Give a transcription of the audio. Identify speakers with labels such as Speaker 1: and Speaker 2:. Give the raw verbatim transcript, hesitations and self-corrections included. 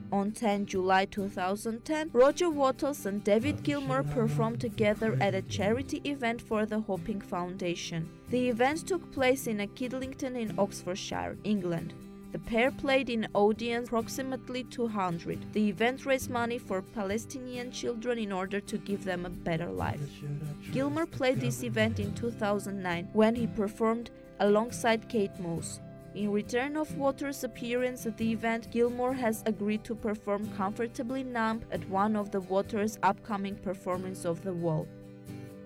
Speaker 1: On the tenth of July two thousand ten, Roger Waters and David Gilmour performed together at a charity event for the Hoping Foundation. The event took place in a Kidlington in Oxfordshire, England. The pair played in audience approximately two hundred. The event raised money for Palestinian children in order to give them a better life. Gilmour played this event in two thousand nine when he performed alongside Kate Moss. In return of Waters' appearance at the event, Gilmour has agreed to perform Comfortably Numb at one of the Waters' upcoming performances of The Wall.